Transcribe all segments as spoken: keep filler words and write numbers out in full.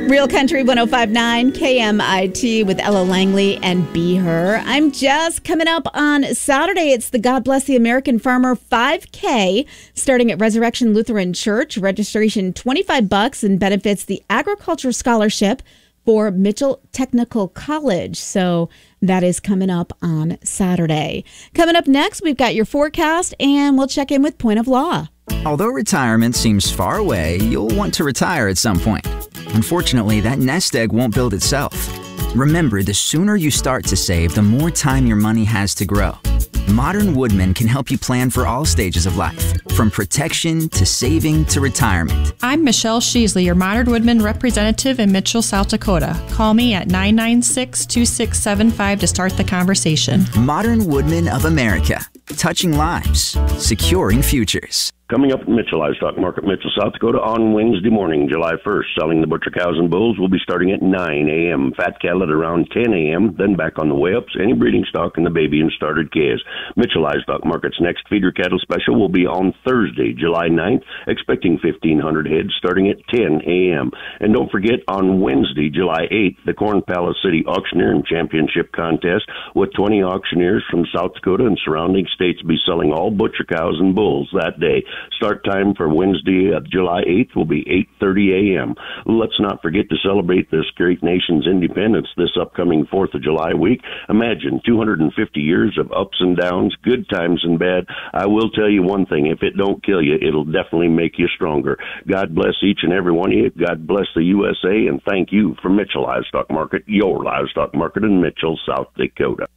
Real Country one oh five point nine K M I T with Ella Langley and Be Her. I'm Jess. Coming up on Saturday, it's the God Bless the American Farmer five K starting at Resurrection Lutheran Church. Registration twenty-five bucks and benefits the Agriculture Scholarship for Mitchell Technical College. So that is coming up on Saturday. Coming up next, we've got your forecast and we'll check in with Point of Law. Although retirement seems far away, you'll want to retire at some point. Unfortunately, that nest egg won't build itself. Remember, the sooner you start to save, the more time your money has to grow. Modern Woodmen can help you plan for all stages of life, from protection to saving to retirement. I'm Michelle Sheasley, your Modern Woodmen representative in Mitchell, South Dakota. Call me at nine nine six, two six seven five to start the conversation. Modern Woodmen of America, touching lives, securing futures. Coming up at Mitchell Livestock Market, Mitchell, South Dakota, on Wednesday morning, July first. Selling the butcher cows and bulls will be starting at nine a.m. Fat cattle at around ten a.m., then back on the way ups, any breeding stock, and the baby and started calves. Mitchell Livestock Market's next feeder cattle special will be on Thursday, July ninth, expecting fifteen hundred heads starting at ten a.m. And don't forget, on Wednesday, July eighth, the Corn Palace City Auctioneer and Championship Contest, with twenty auctioneers from South Dakota and surrounding states be selling all butcher cows and bulls that day. Start time for Wednesday, uh, July eighth will be eight thirty a.m. Let's not forget to celebrate this great nation's independence this upcoming fourth of July week. Imagine two hundred fifty years of ups and downs, good times and bad. I will tell you one thing, if it don't kill you, it'll definitely make you stronger. God bless each and every one of you. God bless the U S A, and thank you for Mitchell Livestock Market, your livestock market in Mitchell, South Dakota.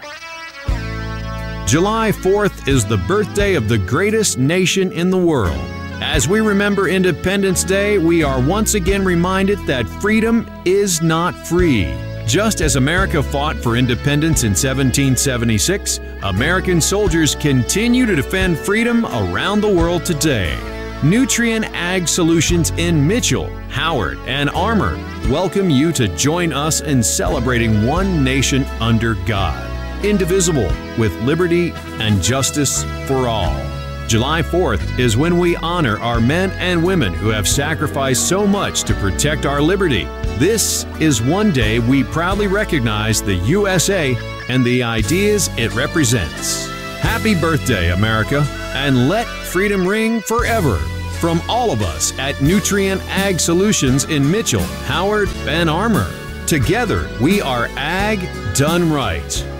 July fourth is the birthday of the greatest nation in the world. As we remember Independence Day, we are once again reminded that freedom is not free. Just as America fought for independence in seventeen seventy-six, American soldiers continue to defend freedom around the world today. Nutrien Ag Solutions in Mitchell, Howard, and Armour welcome you to join us in celebrating one nation under God, indivisible, with liberty and justice for all. July fourth is when we honor our men and women who have sacrificed so much to protect our liberty. This is one day we proudly recognize the U S A and the ideas it represents. Happy birthday, America, and let freedom ring forever. From all of us at Nutrien Ag Solutions in Mitchell, Howard, and Armour. Together, we are Ag Done Right.